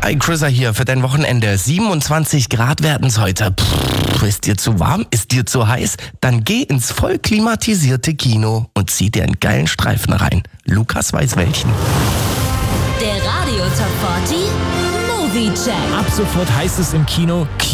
Hi, Chrissa hier für dein Wochenende. 27 Grad werden's heute. Ist dir zu warm? Ist dir zu heiß? Dann geh ins voll klimatisierte Kino und zieh dir einen geilen Streifen rein. Lukas weiß welchen. Der Radio Top 40 Movie Check. Ab sofort heißt es im Kino